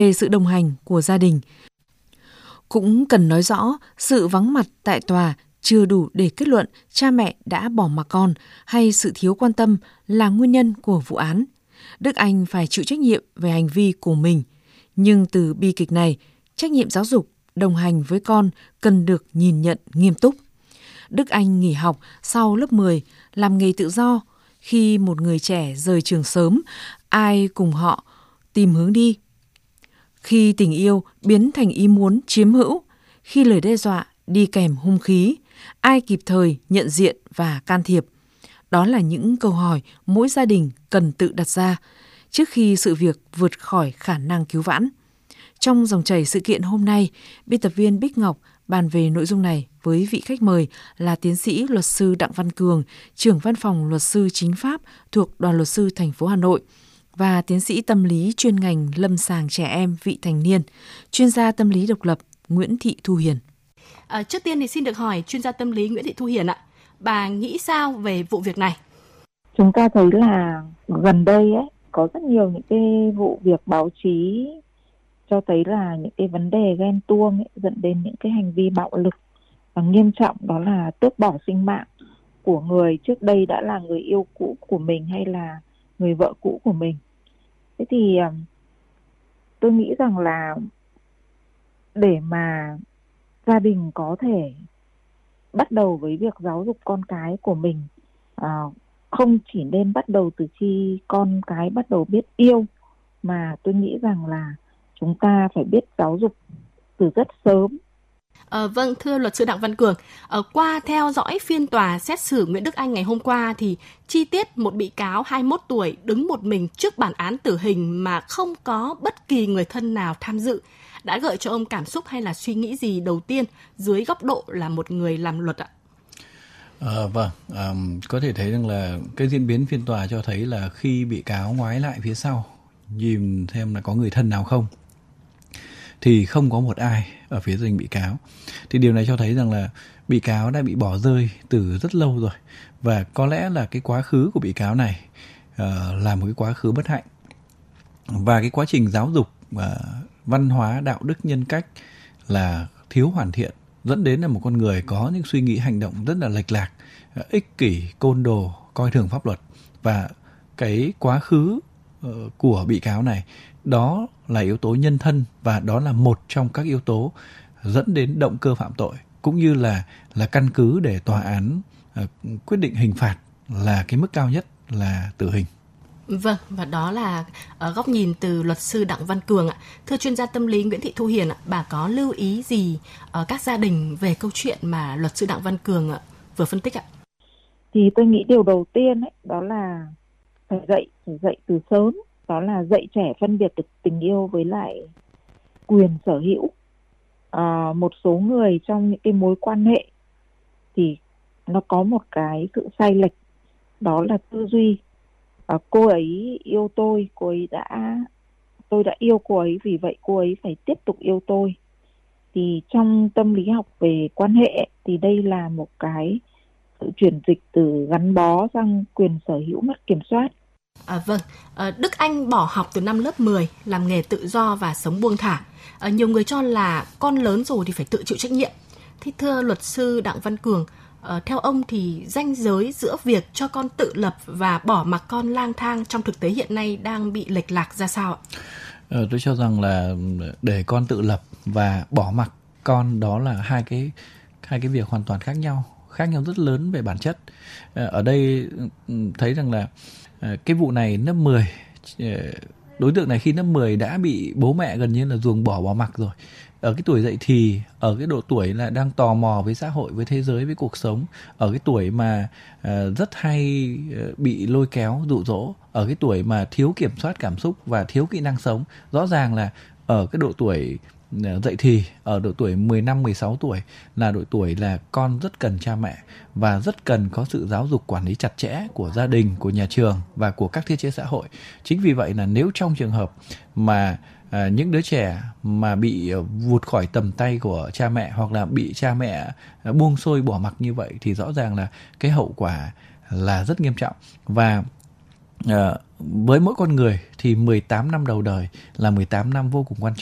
về sự đồng hành của gia đình. Cũng cần nói rõ sự vắng mặt tại tòa chưa đủ để kết luận cha mẹ đã bỏ mặc con hay sự thiếu quan tâm là nguyên nhân của vụ án. Đức Anh phải chịu trách nhiệm về hành vi của mình. Nhưng từ bi kịch này, trách nhiệm giáo dục, đồng hành với con cần được nhìn nhận nghiêm túc. Đức Anh nghỉ học sau lớp 10, làm nghề tự do. Khi một người trẻ rời trường sớm, ai cùng họ tìm hướng đi? Khi tình yêu biến thành ý muốn chiếm hữu, khi lời đe dọa đi kèm hung khí, ai kịp thời nhận diện và can thiệp? Đó là những câu hỏi mỗi gia đình cần tự đặt ra trước khi sự việc vượt khỏi khả năng cứu vãn. Trong dòng chảy sự kiện hôm nay, biên tập viên Bích Ngọc bàn về nội dung này với vị khách mời là tiến sĩ luật sư Đặng Văn Cường, trưởng văn phòng luật sư chính pháp thuộc Đoàn luật sư thành phố Hà Nội, và tiến sĩ tâm lý chuyên ngành lâm sàng trẻ em vị thành niên, chuyên gia tâm lý độc lập Nguyễn Thị Thu Hiền. Trước tiên thì xin được hỏi chuyên gia tâm lý Nguyễn Thị Thu Hiền ạ, bà nghĩ sao về vụ việc này? Chúng ta thấy là gần đây có rất nhiều những cái vụ việc báo chí cho thấy là những cái vấn đề ghen tuông dẫn đến những cái hành vi bạo lực và nghiêm trọng, đó là tước bỏ sinh mạng của người trước đây đã là người yêu cũ của mình hay là người vợ cũ của mình. Thế thì tôi nghĩ rằng là để mà gia đình có thể bắt đầu với việc giáo dục con cái của mình, không chỉ nên bắt đầu từ khi con cái bắt đầu biết yêu, mà tôi nghĩ rằng là chúng ta phải biết giáo dục từ rất sớm. Vâng, thưa luật sư Đặng Văn Cường, qua theo dõi phiên tòa xét xử Nguyễn Đức Anh ngày hôm qua thì chi tiết một bị cáo 21 tuổi đứng một mình trước bản án tử hình mà không có bất kỳ người thân nào tham dự đã gợi cho ông cảm xúc hay là suy nghĩ gì đầu tiên dưới góc độ là một người làm luật ạ? Có thể thấy rằng là cái diễn biến phiên tòa cho thấy là khi bị cáo ngoái lại phía sau nhìn xem là có người thân nào không, thì không có một ai ở phía gia đình bị cáo. Thì điều này cho thấy rằng là bị cáo đã bị bỏ rơi từ rất lâu rồi, và có lẽ là cái quá khứ của bị cáo này là một cái quá khứ bất hạnh, và cái quá trình giáo dục văn hóa, đạo đức, nhân cách là thiếu hoàn thiện, dẫn đến là một con người có những suy nghĩ hành động rất là lệch lạc, ích kỷ, côn đồ, coi thường pháp luật. Và cái quá khứ của bị cáo này, đó là yếu tố nhân thân, và đó là một trong các yếu tố dẫn đến động cơ phạm tội, cũng như là căn cứ để tòa án quyết định hình phạt là cái mức cao nhất là tử hình. Vâng, và đó là góc nhìn từ luật sư Đặng Văn Cường ạ. Thưa chuyên gia tâm lý Nguyễn Thị Thu Hiền ạ, bà có lưu ý gì các gia đình về câu chuyện mà luật sư Đặng Văn Cường vừa phân tích ạ? Thì tôi nghĩ điều đầu tiên đó là phải dạy từ sớm, đó là dạy trẻ phân biệt được tình yêu với lại quyền sở hữu. Một số người trong những cái mối quan hệ thì nó có một cái sự sai lệch, đó là tư duy. Cô ấy yêu tôi đã yêu cô ấy, vì vậy cô ấy phải tiếp tục yêu tôi. Thì trong tâm lý học về quan hệ thì đây là một cái sự chuyển dịch từ gắn bó sang quyền sở hữu mất kiểm soát. Đức Anh bỏ học từ năm lớp 10, làm nghề tự do và sống buông thả. Nhiều người cho là con lớn rồi thì phải tự chịu trách nhiệm. Thì thưa luật sư Đặng Văn Cường, theo ông thì ranh giới giữa việc cho con tự lập và bỏ mặc con lang thang trong thực tế hiện nay đang bị lệch lạc ra sao ạ? Tôi cho rằng là để con tự lập và bỏ mặc con, đó là hai cái việc hoàn toàn khác nhau rất lớn về bản chất. Ở đây thấy rằng là cái vụ này lớp 10, đối tượng này khi lớp 10 đã bị bố mẹ gần như là ruồng bỏ mặc rồi. Ở cái tuổi dậy thì, ở cái độ tuổi là đang tò mò với xã hội, với thế giới, với cuộc sống, ở cái tuổi mà rất hay bị lôi kéo, dụ dỗ, ở cái tuổi mà thiếu kiểm soát cảm xúc và thiếu kỹ năng sống. Rõ ràng là ở cái độ tuổi dậy thì, ở độ tuổi 15, 16 tuổi là độ tuổi là con rất cần cha mẹ và rất cần có sự giáo dục quản lý chặt chẽ của gia đình, của nhà trường và của các thiết chế xã hội. Chính vì vậy là nếu trong trường hợp mà những đứa trẻ mà bị vụt khỏi tầm tay của cha mẹ, hoặc là bị cha mẹ buông xuôi bỏ mặc như vậy, thì rõ ràng là cái hậu quả là rất nghiêm trọng. Và với mỗi con người thì 18 năm đầu đời là 18 năm vô cùng quan trọng.